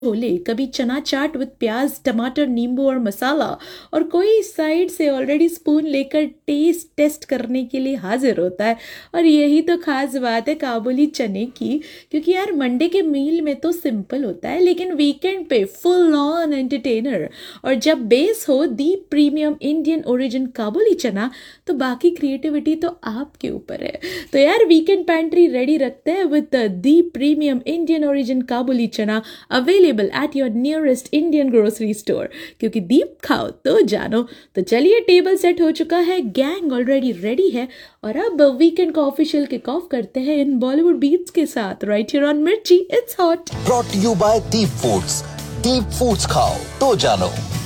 छोले, कभी चना चाट विद प्याज टमाटर नींबू और मसाला, और कोई साइड से ऑलरेडी स्पून लेकर टेस्ट टेस्ट करने के लिए हाजिर होता है। और यही तो खास बात है काबुली चने की, क्योंकि यार मंडे के मील में तो सिंपल होता है, लेकिन वीकेंड पे फुल ऑन एंटरटेनर। और जब बेस हो दी प्रीमियम इंडियन ओरिजिन काबुली चना, तो बाकी क्रिएटिविटी तो आपके ऊपर है। तो यार वीकेंड पैंट्री रेडी रखते हैं with the premium Indian origin काबुली चना, available at your nearest Indian grocery store, क्योंकि दीप खाओ तो जानो। तो चलिए, टेबल सेट हो चुका है, गैंग ऑलरेडी रेडी है, और अब वीकेंड का ऑफिशियल किक ऑफ करते हैं इन बॉलीवुड बीट्स के साथ, राइट हियर ऑन मिर्ची it's hot. Brought you bye Deep foods. Deep foods खाओ तो जानो।